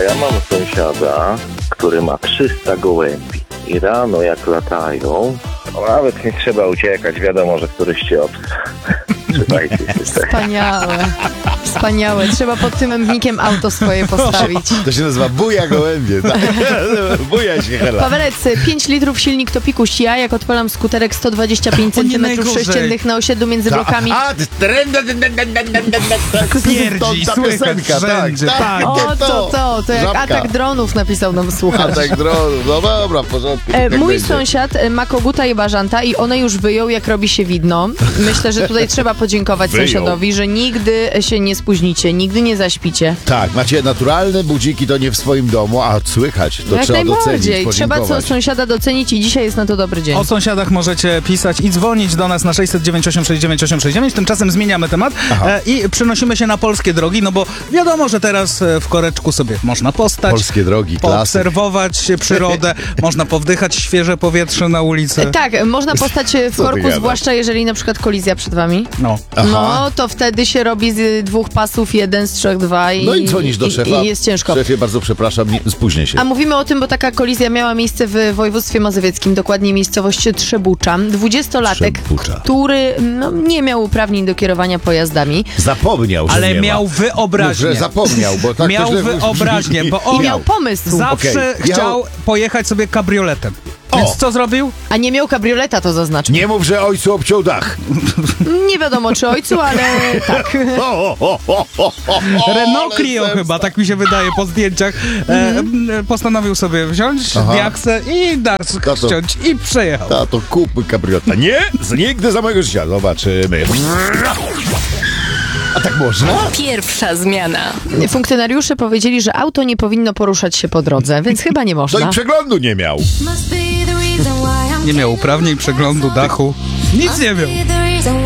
ja mam sąsiada, który ma 300 gołębi i rano jak latają, to nawet nie trzeba uciekać, wiadomo, że któryś cię obca. Trzymajcie się. Wspaniałe. Wspaniałe. Trzeba pod tym bębnikiem auto swoje postawić. To się nazywa buja gołębie, tak? Buja się, Hela. Pawełec, 5 litrów silnik to pikuś. Ja jak odpalam skuterek 125 cm sześciennych na osiedlu między blokami. Pierdzi, słychać wszędzie, tak. O, to jak Żabka. atak dronów napisał nam słuchacz. Atak dronów, no dobra, w porządku. Mój sąsiad ma koguta i bażanta i one już wyją, jak robi się widno. Myślę, że tutaj trzeba podziękować sąsiadowi, że nigdy się nie spóźnicie, nigdy nie zaśpicie. Tak, macie naturalne budziki, to nie w swoim domu, a słychać, to Jak trzeba docenić, najbardziej. Trzeba podziękować. sąsiada docenić i dzisiaj jest na to dobry dzień. O sąsiadach możecie pisać i dzwonić do nas na 609 869 869. Tymczasem zmieniamy temat i przenosimy się na polskie drogi, no bo wiadomo, że teraz w koreczku sobie można postać. Polskie drogi, klasyk. Poobserwować przyrodę, można powdychać świeże powietrze na ulicy. Tak, można postać w Co ty korku, gadasz? zwłaszcza jeżeli na przykład kolizja przed wami. No. No, to wtedy się robi z 2 pasów 1, z 3 2 i, No i dzwonisz do szefa. i jest ciężko. Szefie, bardzo przepraszam, spóźnię się. A mówimy o tym, bo taka kolizja miała miejsce w województwie mazowieckim, dokładnie miejscowość Trzebucza. 20-latek, Trzebucza. który nie miał uprawnień do kierowania pojazdami. Zapomniał, że Ale nie ma. miał wyobraźnię. Mów, że zapomniał, bo tak Miał to źle wyobraźnię, bo I on miał pomysł. zawsze Okej, chciał pojechać sobie kabrioletem. Więc co zrobił? A nie miał kabrioleta, to zaznaczmy. Nie mów, że ojcu obciął dach. Nie wiadomo czy ojcu, ale tak. Renault Clio chyba, tak mi się wydaje po zdjęciach. Postanowił sobie wziąć diaksę i darsk Tato. ściąć i przejechał. Tato, kupmy kabrioleta. Nie, nigdy za mojego życia. Zobaczymy. A tak można? Pierwsza zmiana. Funkcjonariusze powiedzieli, że auto nie powinno poruszać się po drodze, więc chyba nie No można. i przeglądu nie miał. Nie miał uprawnień, przeglądu, dachu. Nic nie miał.